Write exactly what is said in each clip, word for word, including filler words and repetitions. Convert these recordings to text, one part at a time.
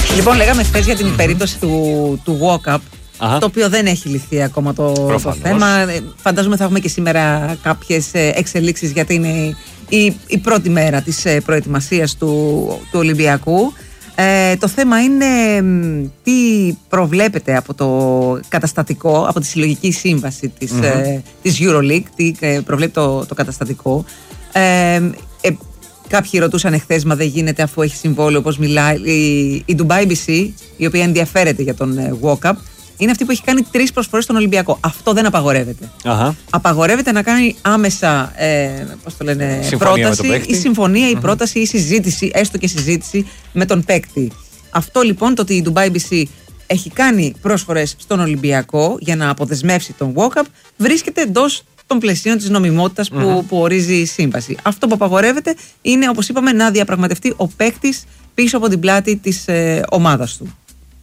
Λοιπόν, λέγαμε χθες για την mm-hmm. περίπτωση του, του walk-up, Αχα. το οποίο δεν έχει λυθεί ακόμα το, το θέμα. Φαντάζομαι θα έχουμε και σήμερα κάποιες εξελίξεις, γιατί είναι η, η πρώτη μέρα της προετοιμασίας του, του Ολυμπιακού. Ε, το θέμα είναι τι προβλέπεται από το καταστατικό, από τη συλλογική σύμβαση της, mm-hmm. ε, της EuroLeague, τι ε, προβλέπει το, το καταστατικό. Ε, ε, κάποιοι ρωτούσαν εχθές, μα δεν γίνεται αφού έχει συμβόλαιο, όπως μιλάει η, η Dubai μπι σι, η οποία ενδιαφέρεται για τον ε, walk-up. Είναι αυτή που έχει κάνει τρεις προσφορές στον Ολυμπιακό. Αυτό δεν απαγορεύεται. Αχα. Απαγορεύεται να κάνει άμεσα ε, πώς το λένε, συμφωνία πρόταση ή συμφωνία ή πρόταση ή συζήτηση, έστω και συζήτηση με τον παίκτη. Αυτό λοιπόν, το ότι η Dubai μπι σι έχει κάνει πρόσφορες στον Ολυμπιακό για να αποδεσμεύσει τον walk-up, βρίσκεται εντός των πλαισίων της νομιμότητας που, mm-hmm. που ορίζει η σύμβαση. Αυτό που απαγορεύεται είναι, όπως είπαμε, να διαπραγματευτεί ο παίκτης πίσω από την πλάτη της ε, ομάδας του.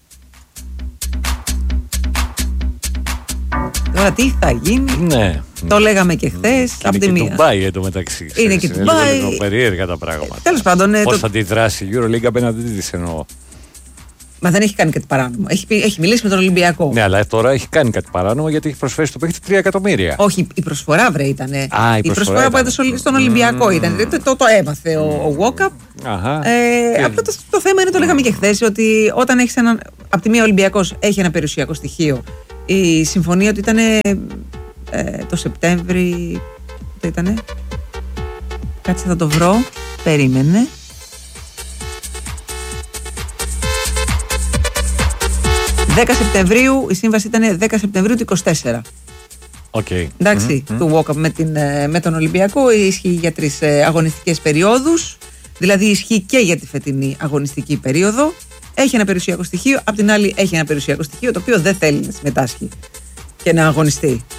Τώρα τι θα γίνει, ναι, το λέγαμε και χθες. Και είναι και Ντουμπάι εντωμεταξύ. Είναι και Ντουμπάι. Είναι περίεργα τα πράγματα. Τέλος πάντων. Πώς το... θα αντιδράσει η EuroLeague απέναντι της εννοώ. Μα δεν έχει κάνει κάτι παράνομο. Έχει, έχει μιλήσει με τον Ολυμπιακό. Ναι, αλλά τώρα έχει κάνει κάτι παράνομο, γιατί έχει προσφέρει στο παίκτη τρία εκατομμύρια. Όχι, η προσφορά βρε ήταν. Α, η, η προσφορά, προσφορά που έδωσε στον Ολυμπιακό mm. ήταν. Το, το, το έμαθε ο, ο walk-up. Ε, απλά το, το θέμα είναι, το λέγαμε και χθες, ότι όταν έχει έναν. Απ' τη μία, ο Ολυμπιακός έχει ένα περιουσιακό στοιχείο. Η συμφωνία του ήταν ε, το Σεπτέμβρη. Πότε ήτανε? Κάτσε, θα το βρω. Περίμενε. δέκα Σεπτεμβρίου, η σύμβαση ήταν δέκα Σεπτεμβρίου του είκοσι τέσσερα. Okay. Εντάξει, mm-hmm. του walk-up με, την, με τον Ολυμπιακό ισχύει για τρεις αγωνιστικές περιόδους. Δηλαδή ισχύει και για τη φετινή αγωνιστική περίοδο. Έχει ένα περιουσιακό στοιχείο, απ' την άλλη έχει ένα περιουσιακό στοιχείο το οποίο δεν θέλει να συμμετάσχει και να αγωνιστεί.